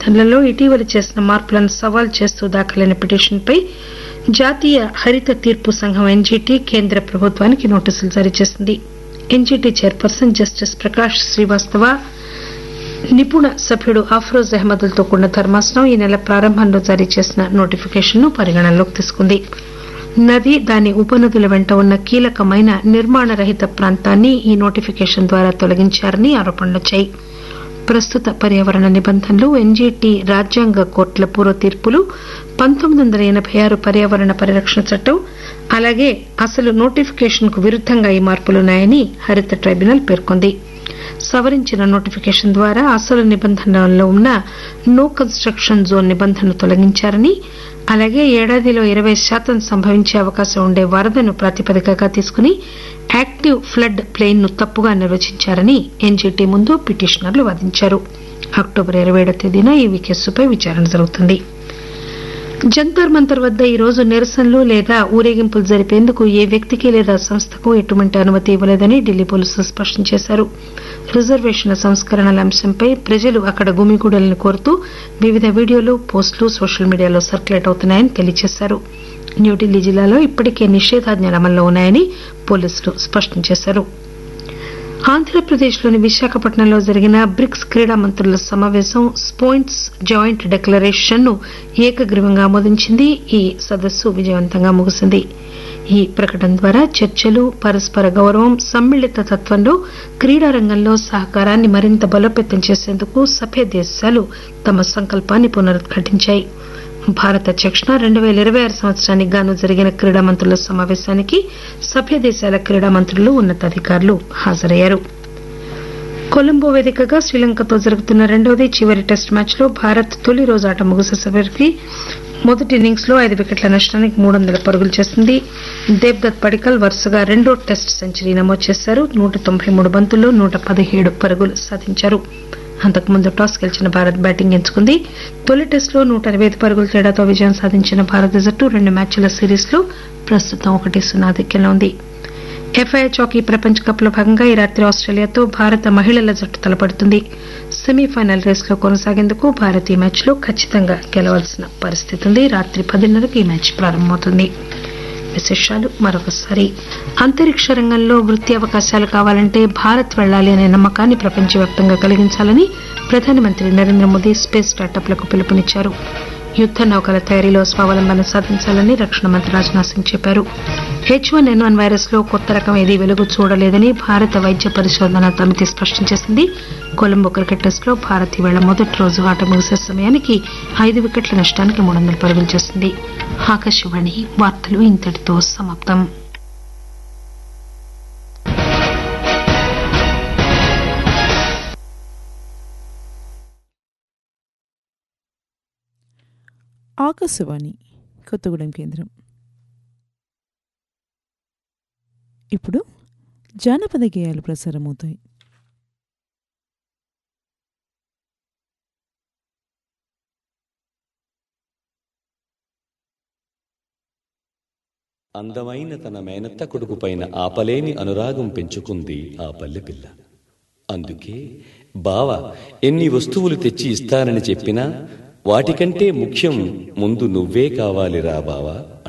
నిబంధనలలో ఇటీవల చేసిన మార్పులను సవాల్ చేస్తూ దాఖలైన పిటిషన్పై జాతీయ హరిత తీర్పు సంఘం ఎన్జీటీ కేంద్ర ప్రభుత్వానికి నోటీసులు జారీ చేసింది. NGT chairperson justice Prakash Srivastava, నిపుణ సభ్యుడు అఫ్రోజ్ అహ్మద్లతో కూడిన ధర్మాసనం ఈ నెల ప్రారంభంలో జారీ చేసిన నోటిఫికేషన్ను పరిగణనలోకి తీసుకుంది. నది, దాని ఉపనదుల వెంట ఉన్న కీలకమైన నిర్మాణరహిత ప్రాంతాన్ని ఈ నోటిఫికేషన్ ద్వారా తొలగించారని ఆరోపణలొచ్చాయి. ప్రస్తుత పర్యావరణ నిబంధనలు, ఎన్జీటీ రాజ్యాంగ కోర్టుల పూర్వ తీర్పులు, 1986 పర్యావరణ పరిరక్షణ చట్టం, అలాగే అసలు నోటిఫికేషన్ కు విరుద్దంగా ఈ మార్పులున్నాయని హరిత ట్రైబ్యునల్ పేర్కొంది. సవరించిన నోటిఫికేషన్ ద్వారా అసలు నిబంధనల్లో ఉన్న నో కన్స్ట్రక్షన్ జోన్ నిబంధనను తొలగించారని, అలాగే ఏడాదిలో 20% సంభవించే అవకాశం ఉండే వరదను ప్రాతిపదికగా తీసుకుని యాక్టివ్ ఫ్లడ్ ప్లెయిన్ ను తప్పుగా నిర్వచించారని ఎన్జీటీ ముందు పిటిషనర్లు వాదించారు. అక్టోబర్ 27వ తేదీన ఈ కేసుపై విచారణ జరుగుతుంది. జంతర్ మంతర్ వద్ద ఈ రోజు నిరసనలు లేదా ఊరేగింపులు జరిపేందుకు ఏ వ్యక్తికి లేదా సంస్థకు ఎటువంటి అనుమతి ఇవ్వలేదని ఢిల్లీ పోలీసులు స్పష్టం చేశారు. రిజర్వేషన్ల సంస్కరణల అంశంపై ప్రజలు అక్కడ గుమిగూడాలని కోరుతూ వివిధ వీడియోలు, పోస్టులు సోషల్ మీడియాలో సర్క్యులేట్ అవుతున్నాయని తెలియజేశారు. న్యూఢిల్లీ జిల్లాలో ఇప్పటికే నిషేధాజ్ఞలు అమల్లో ఉన్నాయని పోలీసులు స్పష్టం చేశారు. ఆంధ్రప్రదేశ్లోని విశాఖపట్నంలో జరిగిన బ్రిక్స్ క్రీడా మంత్రుల సమావేశం స్పోర్ట్స్ జాయింట్ డిక్లరేషన్ ను ఏకగ్రీవంగా ఆమోదించింది. ఈ సదస్సు విజయవంతంగా ముగిసింది. ఈ ప్రకటన ద్వారా చర్చలు, పరస్పర గౌరవం, సమ్మిళిత తత్వంలో క్రీడా రంగంలో సహకారాన్ని మరింత బలోపేతం చేసేందుకు సభ్య దేశాలు తమ సంకల్పాన్ని పునరుద్ఘాటించాయి. భారత అధ్యక్షున 2026 సంవత్సరానికి గాను జరిగిన క్రీడా మంత్రుల సమావేశానికి సభ్య దేశాల క్రీడా మంత్రులు, ఉన్నతాధికారులు హాజరయ్యారు. కొలంబో వేదికగా శ్రీలంకతో జరుగుతున్న రెండవది చివరి టెస్టు మ్యాచ్లో భారత్ తొలి రోజు ఆట ముగిసేసరికి మొదటి ఇన్నింగ్స్ లో 5 వికెట్ల నష్టానికి 300 పరుగులు చేసింది. దేవ్దత్ పడికల్ వరుసగా రెండో టెస్టు సెంచరీ నమోదు చేశారు. 193 బంతుల్లో 117 పరుగులు సాధించారు. అంతకుముందు టాస్ గెలిచిన భారత్ బ్యాటింగ్ ఎంచుకుంది. తొలి టెస్టులో 125 పరుగుల తేడాతో విజయం సాధించిన భారత జట్టు 2 మ్యాచ్ల సిరీస్ లో ప్రస్తుతం 1-0 ఆధిక్యంలో ఉంది. ఎఫ్ఐహెచ్ హాకీ ప్రపంచ కప్ లో భాగంగా ఈ రాత్రి ఆస్ట్రేలియాతో భారత మహిళల జట్టు తలపడుతుంది. సెమీఫైనల్ రేస్ లో కొనసాగేందుకు భారత్ ఈ మ్యాచ్ లో ఖచ్చితంగా గెలవాల్సిన పరిస్థితి ఉంది. రాత్రి 10:30కి ఈ మ్యాచ్ ప్రారంభమవుతుంది. విశేషాలు మరొకసారి. అంతరిక్ష రంగంలో వృత్తి అవకాశాలు కావాలంటే భారత్ వెళ్లాలి అనే నమ్మకాన్ని ప్రపంచవ్యాప్తంగా కలిగించాలని ప్రధానమంత్రి నరేంద్ర మోదీ స్పేస్ స్టార్టప్లకు పిలుపునిచ్చారు. యుద్ద నౌకల తయారీలో స్వావలంబన సాధించాలని రక్షణ మంత్రి రాజ్నాథ్ సింగ్ చెప్పారు. H1N1 వైరస్ లో కొత్త రకం ఏదీ వెలుగు చూడలేదని భారత వైద్య పరిశోధన సమితి స్పష్టం చేసింది. కొలంబో క్రికెట్ టెస్ట్ లో భారత్ ఈవేళ మొదటి రోజు ఆట ముగిసే సమయానికి 5 వికెట్ల నష్టానికి 300 పరుగులు చేసింది. ఆకాశవాణి వార్తలు ఇంతటితో సమాప్తం. ఆకాశవాణి కొత్తగూడెం కేంద్రం. ఇప్పుడు జానపద గేయాలు ప్రసారమవుతాయి. అందమైన తన మేనత్త కొడుకు పైన ఆపలేని అనురాగం పెంచుకుంది ఆ పల్లె పిల్ల. అందుకే బావ ఎన్ని వస్తువులు తెచ్చి ఇస్తానని చెప్పినా వాటికంటే ముఖ్యం ముందు నువ్వే కావాలిరా బావా.